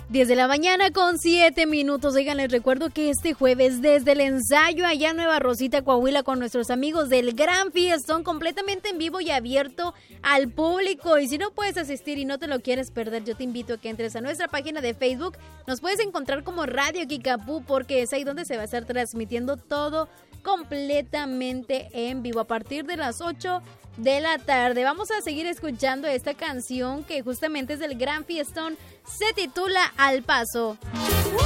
10 de la mañana con 7 minutos. Oigan, les recuerdo que este jueves desde el ensayo allá en Nueva Rosita, Coahuila, con nuestros amigos del Gran Fiestón, completamente en vivo y abierto al público. Y si no puedes asistir y no te lo quieres perder, yo te invito a que entres a nuestra página de Facebook. Nos puedes encontrar como Radio Kickapoo, porque es ahí donde se va a estar transmitiendo todo completamente en vivo a partir de las 8 de la tarde. Vamos a seguir escuchando esta canción que justamente es del Gran Fiestón. Se titula Al Paso.